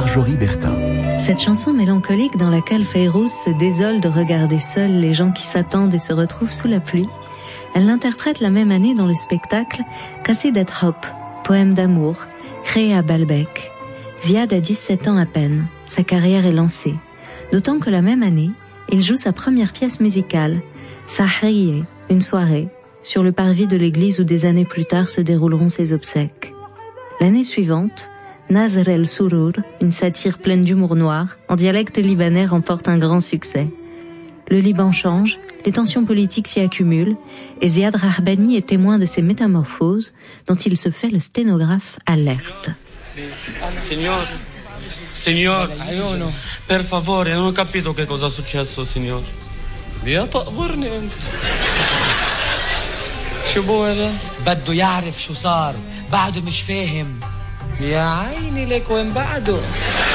Marjorie Bertin. Cette chanson mélancolique dans laquelle Fayrouz se désole de regarder seuls les gens qui s'attendent et se retrouvent sous la pluie, elle l'interprète la même année dans le spectacle Qasidat Hop, poème d'amour, créé à Baalbek. Ziad a 17 ans à peine, sa carrière est lancée, d'autant que la même année, il joue sa première pièce musicale, Sahriye, une soirée, sur le parvis de l'église où des années plus tard se dérouleront ses obsèques. L'année suivante, Nazr el-Surur, une satire pleine d'humour noir, en dialecte libanais remporte un grand succès. Le Liban change, les tensions politiques s'y accumulent, et Ziad Rahbani est témoin de ces métamorphoses dont il se fait le sténographe alerte. Signor, per favore, non ho capito che cosa è successo, signor. يا تقبرني انت. شو بو هذا؟ بده يعرف شو صار، بعده مش فاهم. يا عيني لك وين بعده؟